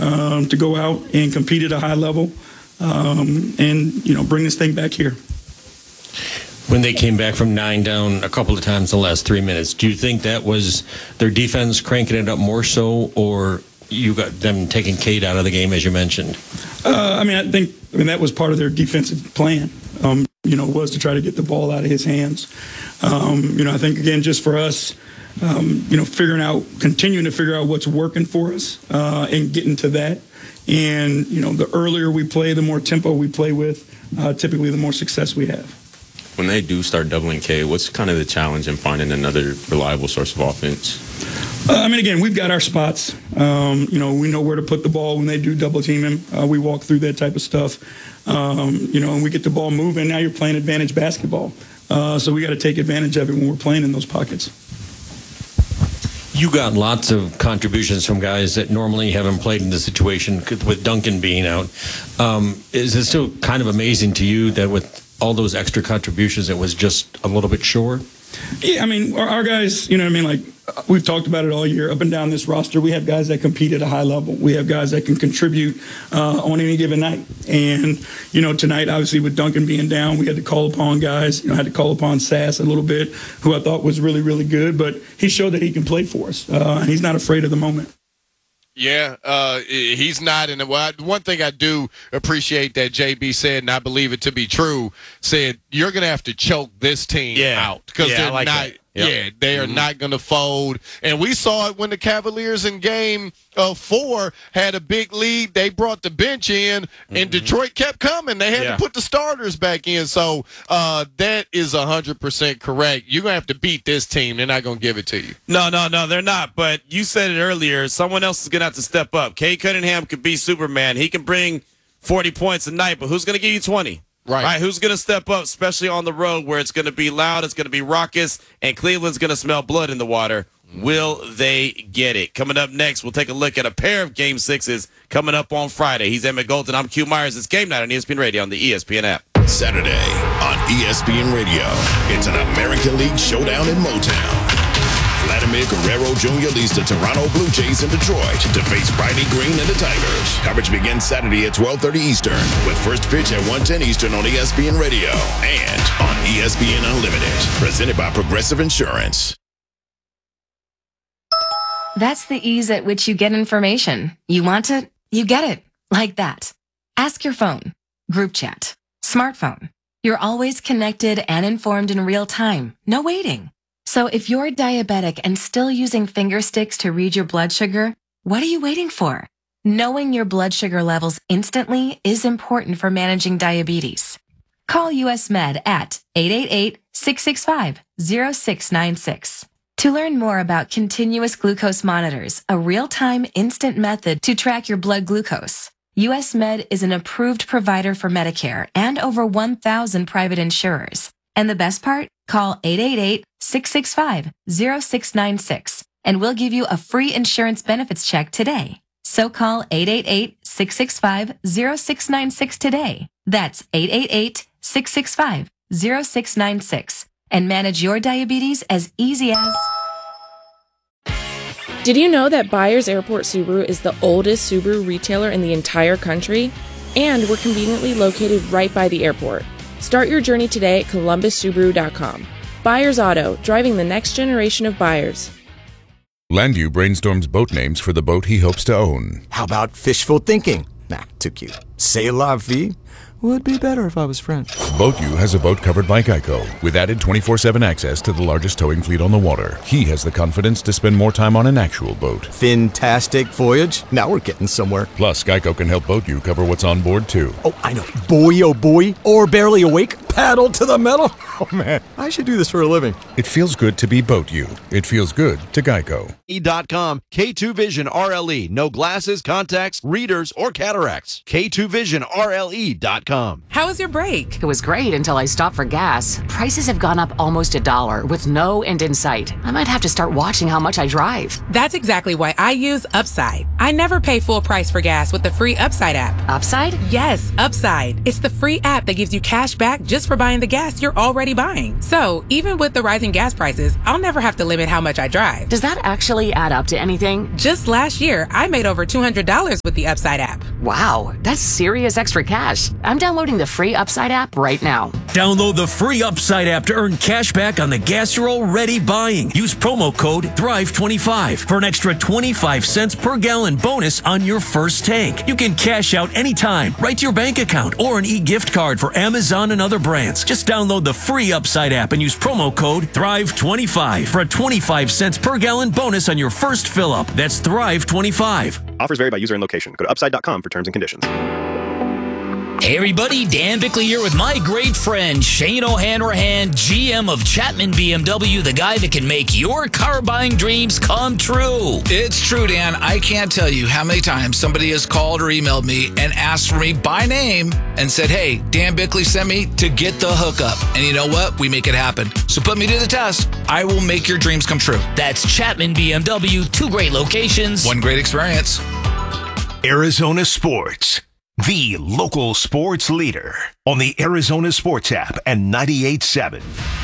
to go out and compete at a high level and, bring this thing back here. When they came back from 9 down a couple of times in the last 3 minutes, do you think that was their defense cranking it up more so, or you got them taking Cade out of the game, as you mentioned? I think that was part of their defensive plan, was to try to get the ball out of his hands. I think, again, just for us, continuing to figure out what's working for us and getting to that. And, the earlier we play, the more tempo we play with, typically the more success we have. When they do start doubling K, what's kind of the challenge in finding another reliable source of offense? Again, we've got our spots. We know where to put the ball when they do double team him. We walk through that type of stuff. And we get the ball moving. Now you're playing advantage basketball. So we got to take advantage of it when we're playing in those pockets. You got lots of contributions from guys that normally haven't played in the situation with Duncan being out. Is it still kind of amazing to you that with all those extra contributions, it was just a little bit short? Yeah, our guys, we've talked about it all year, up and down this roster. We have guys that compete at a high level. We have guys that can contribute on any given night. And, tonight, obviously, with Duncan being down, we had to call upon guys. I had to call upon Sass a little bit, who I thought was really, really good. But he showed that he can play for us. He's not afraid of the moment. Yeah, he's not. And one thing I do appreciate that JB said, and I believe it to be true, said you're going to have to choke this team out because they're not. That. Yep. Yeah, they are not going to fold. And we saw it when the Cavaliers in game 4 had a big lead. They brought the bench in, and Detroit kept coming. They had to put the starters back in. So that is 100% correct. You're going to have to beat this team. They're not going to give it to you. No, they're not. But you said it earlier. Someone else is going to have to step up. Cade Cunningham could be Superman. He can bring 40 points a night, but who's going to give you 20? Right. Who's going to step up, especially on the road where it's going to be loud, it's going to be raucous, and Cleveland's going to smell blood in the water? Will they get it? Coming up next, we'll take a look at a pair of Game 6s coming up on Friday. He's Emmett Golden. I'm Q Myers. It's Game Night on ESPN Radio on the ESPN app. Saturday on ESPN Radio, it's an American League showdown in Motown. Vladimir Guerrero Jr. leads the Toronto Blue Jays in Detroit to face Riley Green and the Tigers. Coverage begins Saturday at 12:30 Eastern with first pitch at 1:10 Eastern on ESPN Radio and on ESPN Unlimited. Presented by Progressive Insurance. That's the ease at which you get information. You want it, you get it. Like that. Ask your phone. Group chat. Smartphone. You're always connected and informed in real time. No waiting. So if you're diabetic and still using finger sticks to read your blood sugar, what are you waiting for? Knowing your blood sugar levels instantly is important for managing diabetes. Call US Med at 888-665-0696. To learn more about continuous glucose monitors, a real-time instant method to track your blood glucose. US Med is an approved provider for Medicare and over 1,000 private insurers. And the best part? Call 888-665-0696 and we'll give you a free insurance benefits check today. So call 888-665-0696 today. That's 888-665-0696 and manage your diabetes as easy as... Did you know that Byers Airport Subaru is the oldest Subaru retailer in the entire country? And we're conveniently located right by the airport. Start your journey today at ColumbusSubaru.com. Byers Auto, driving the next generation of buyers. Landu brainstorms boat names for the boat he hopes to own. How about fishful thinking? Nah, too cute. C'est la vie? Would be better if I was French. BoatU has a boat covered by Geico, with added 24/7 access to the largest towing fleet on the water. He has the confidence to spend more time on an actual boat. Fantastic voyage. Now we're getting somewhere. Plus, Geico can help BoatU cover what's on board, too. Oh, I know. Boy, oh boy. Or barely awake. Paddle to the metal. Oh, man. I should do this for a living. It feels good to be BoatU. It feels good to Geico. E.com. K2 Vision RLE. No glasses, contacts, readers, or cataracts. K2 NewVisionRLE.com. How was your break? It was great until I stopped for gas. Prices have gone up almost $1 with no end in sight. I might have to start watching how much I drive. That's exactly why I use Upside. I never pay full price for gas with the free Upside app. Upside? Yes, Upside. It's the free app that gives you cash back just for buying the gas you're already buying. So even with the rising gas prices, I'll never have to limit how much I drive. Does that actually add up to anything? Just last year, I made over $200 with the Upside app. Wow, that's serious extra cash. I'm downloading the free Upside app right now. Download the free Upside app to earn cash back on the gas you're already buying. Use promo code THRIVE25 for an extra 25 cents per gallon bonus on your first tank. You can cash out anytime, right to your bank account, or an e-gift card for Amazon and other brands. Just download the free Upside app and use promo code THRIVE25 for a 25 cents per gallon bonus on your first fill-up. That's THRIVE25. Offers vary by user and location. Go to upside.com for terms and conditions. Hey everybody, Dan Bickley here with my great friend Shane O'Hanrahan, GM of Chapman BMW, the guy that can make your car buying dreams come true. It's true, Dan. I can't tell you how many times somebody has called or emailed me and asked for me by name and said, hey, Dan Bickley sent me to get the hookup. And you know what? We make it happen. So put me to the test. I will make your dreams come true. That's Chapman BMW, 2 great locations, 1 great experience. Arizona Sports, the local sports leader on the Arizona Sports app and 98.7.